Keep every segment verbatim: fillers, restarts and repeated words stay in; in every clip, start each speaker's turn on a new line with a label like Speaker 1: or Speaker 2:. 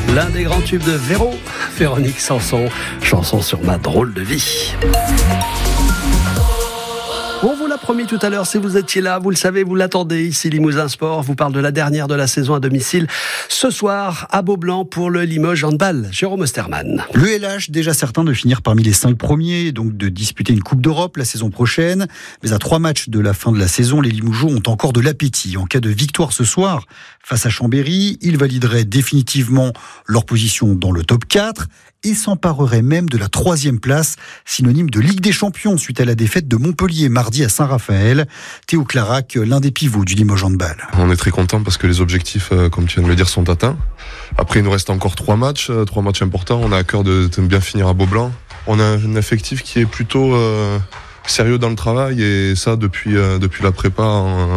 Speaker 1: L'un des grands tubes de Véro, Véronique Sanson, chanson sur ma drôle de vie. On vous l'a promis tout à l'heure, si vous étiez là, vous le savez, vous l'attendez. Ici, Limousin Sport vous parle de la dernière de la saison à domicile. Ce soir, à Beaublanc, pour le Limoges Handball. Jérôme Osterman.
Speaker 2: Le L H, déjà certain de finir parmi les cinq premiers, donc de disputer une Coupe d'Europe la saison prochaine. Mais à trois matchs de la fin de la saison, les Limougeaux ont encore de l'appétit. En cas de victoire ce soir, face à Chambéry, ils valideraient définitivement leur position dans le top quatre et s'empareraient même de la troisième place, synonyme de Ligue des Champions suite à la défaite de Montpellier mardi à Saint-Raphaël. Théo Clarac, l'un des pivots du Limoges Handball.
Speaker 3: On est très content parce que les objectifs, comme tu viens de le dire, sont atteints. Après, il nous reste encore trois matchs, trois matchs importants. On a à cœur de, de bien finir à Beaublanc. On a un effectif qui est plutôt euh, sérieux dans le travail et ça depuis euh, depuis la prépa en,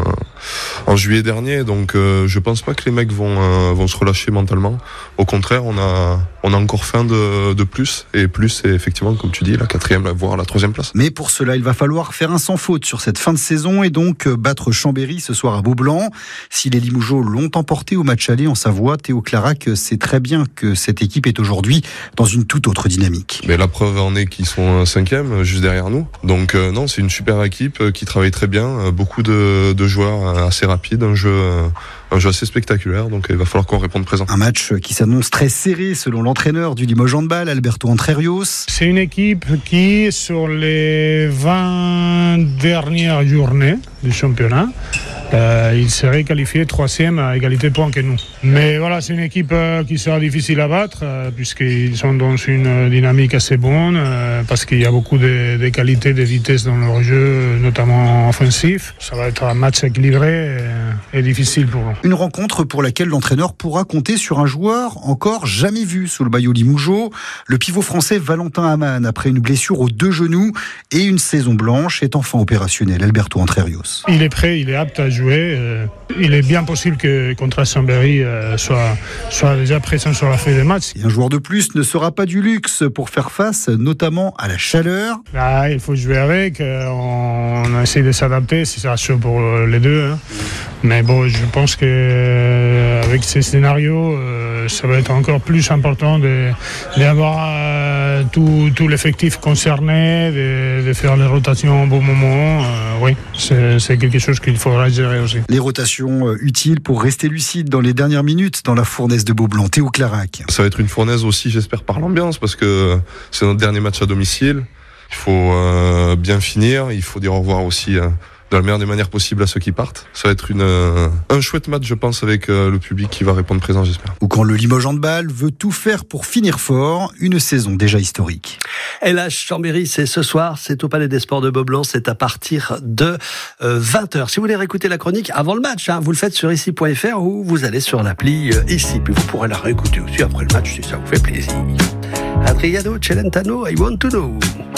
Speaker 3: en juillet dernier. Donc, euh, je pense pas que les mecs vont euh, vont se relâcher mentalement. Au contraire, on a on a encore faim de, de plus et plus, c'est effectivement, comme tu dis, la quatrième, voire la troisième place.
Speaker 2: Mais pour cela, il va falloir faire un sans faute sur cette fin de saison et donc battre Chambéry ce soir à Beaublanc. Si les Limougeaux l'ont emporté au match aller en Savoie, Théo Clarac sait très bien que cette équipe est aujourd'hui dans une toute autre dynamique.
Speaker 3: Mais la preuve en est qu'ils sont cinquième, juste derrière nous. Donc euh, non, c'est une super équipe qui travaille très bien, beaucoup de, de joueurs assez rapides, un jeu... Un jeu assez spectaculaire, donc il va falloir qu'on réponde présent.
Speaker 2: Un match qui s'annonce très serré selon l'entraîneur du Limoges Handball, Alberto Entrerios.
Speaker 4: C'est une équipe qui, sur les vingt dernières journées du championnat, euh, il serait qualifié troisième à égalité de points que nous. Mais voilà, c'est une équipe euh, qui sera difficile à battre, euh, puisqu'ils sont dans une dynamique assez bonne, euh, parce qu'il y a beaucoup de, de qualités, de vitesse dans leur jeu, notamment offensif. Ça va être un match équilibré et, et difficile pour nous.
Speaker 2: Une rencontre pour laquelle l'entraîneur pourra compter sur un joueur encore jamais vu sous le maillot Limougeau. Le pivot français Valentin Amann, après une blessure aux deux genoux et une saison blanche, est enfin opérationnel. Alberto Entrerios.
Speaker 4: Il est prêt, il est apte à jouer. Euh, il est bien possible que contre Chambéry euh, soit, soit déjà présent sur la feuille de match.
Speaker 2: Et un joueur de plus ne sera pas du luxe pour faire face notamment à la chaleur.
Speaker 4: Ah, il faut jouer avec. Euh, on essaie de s'adapter si ça chaud pour les deux. Hein. Mais bon, je pense que euh, avec ces scénarios, euh, ça va être encore plus important de, d'avoir euh, tout, tout l'effectif concerné, de, de faire les rotations au bon moment. Euh, oui, c'est, c'est quelque chose qu'il faudra gérer aussi.
Speaker 2: Les rotations euh, utiles pour rester lucide dans les dernières minutes dans la fournaise de Beaublanc. Théo Clarac.
Speaker 3: Ça va être une fournaise aussi, j'espère, par l'ambiance, parce que c'est notre dernier match à domicile. Il faut euh, bien finir, il faut dire au revoir aussi euh, de la meilleure des manières possibles à ceux qui partent. Ça va être une, euh, un chouette match, je pense, avec euh, le public qui va répondre présent, j'espère.
Speaker 2: Ou quand le Limoges Handball veut tout faire pour finir fort, une saison déjà historique.
Speaker 1: L H Chambéry, c'est ce soir, c'est au Palais des Sports de Beaublanc, c'est à partir de euh, vingt heures. Si vous voulez réécouter la chronique avant le match, hein, vous le faites sur ici point f r ou vous allez sur l'appli euh, ici, puis vous pourrez la réécouter aussi après le match si ça vous fait plaisir. Adriano Celentano, I want to know.